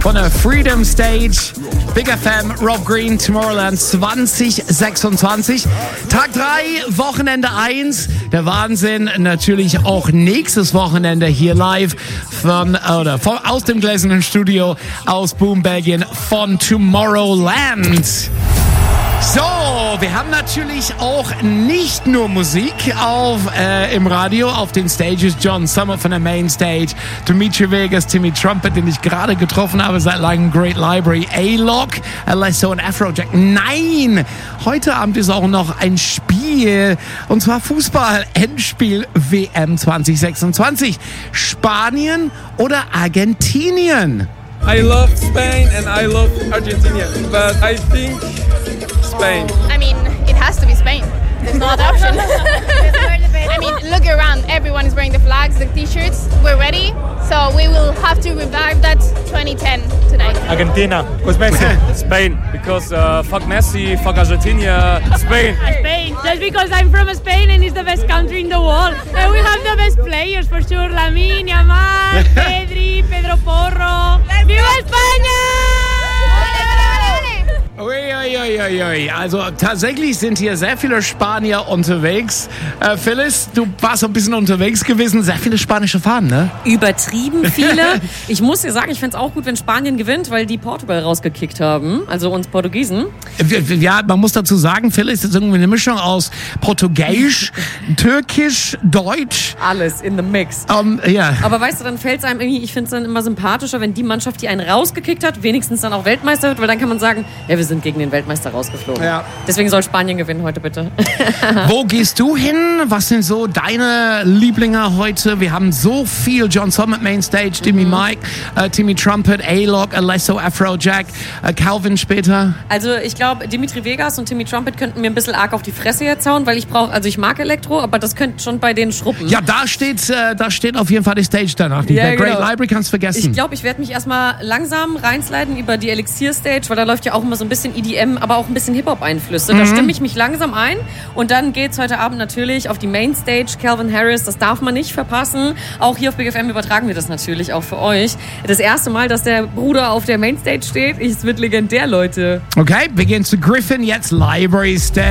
von der Freedom Stage. Big FM, Rob Green, Tomorrowland 2026. Tag 3, Wochenende 1. Der Wahnsinn natürlich auch nächstes Wochenende hier live aus dem gläsernen Studio aus Boom, Belgien von Tomorrowland. So, wir haben natürlich auch nicht nur Musik im Radio, auf den Stages. John Summit von der Main Stage, Dimitri Vegas, Timmy Trumpet, den ich gerade getroffen habe seit langem, Great Library, A-Lock, Alesso und Afrojack. Nein, heute Abend ist auch noch ein Spiel, und zwar Fußball, Endspiel WM 2026. Spanien oder Argentinien? I love Spain and I love Argentina, but I think Spain. I mean, it has to be Spain. There's no other option. I mean, look around. Everyone is wearing the flags, the t-shirts. We're ready. So we will have to revive that 2010 tonight. Argentina. Who's Messi? Spain. Because fuck Messi, fuck Argentina. Spain. Spain. Just because I'm from Spain and it's the best country in the world. And we have the best players for sure. Lamine, Yamal, Pedri, Pedro Porro. ¡Viva España! Uiuiuiui. Also tatsächlich sind hier sehr viele Spanier unterwegs. Phyllis, du warst ein bisschen unterwegs gewesen. Sehr viele spanische Fahnen, ne? Übertrieben viele. Ich muss dir sagen, ich fände es auch gut, wenn Spanien gewinnt, weil die Portugal rausgekickt haben. Also uns Portugiesen. Ja, man muss dazu sagen, Phyllis ist irgendwie eine Mischung aus Portugiesisch, Türkisch, Deutsch. Alles in the mix. Ja. Aber weißt du, dann fällt es einem irgendwie, ich finde es dann immer sympathischer, wenn die Mannschaft, die einen rausgekickt hat, wenigstens dann auch Weltmeister wird, weil dann kann man sagen, ja, wir sind gegen den Weltmeister rausgeflogen. Ja. Deswegen soll Spanien gewinnen heute, bitte. Wo gehst du hin? Was sind so deine Lieblinge heute? Wir haben so viel. John Summit, Main Stage, Timmy Mike, Timmy Trumpet, A-Lock, Alesso, Afrojack, Calvin später. Also ich glaube, Dimitri Vegas und Timmy Trumpet könnten mir ein bisschen arg auf die Fresse jetzt hauen, weil ich mag Elektro, aber das könnte schon bei denen schruppen. Ja, da steht auf jeden Fall die Stage danach. Die Great Library kannst du vergessen. Ich glaube, ich werde mich erstmal langsam reinsliden über die Elixir Stage, weil da läuft ja auch immer so ein bisschen EDM, aber auch ein bisschen Hip-Hop-Einflüsse. Da stimme ich mich langsam ein. Und dann geht's heute Abend natürlich auf die Main Stage, Calvin Harris, das darf man nicht verpassen. Auch hier auf Big FM übertragen wir das natürlich auch für euch. Das erste Mal, dass der Bruder auf der Main Stage steht, es wird legendär, Leute. Okay, wir gehen zu Griffin, jetzt Library Stage.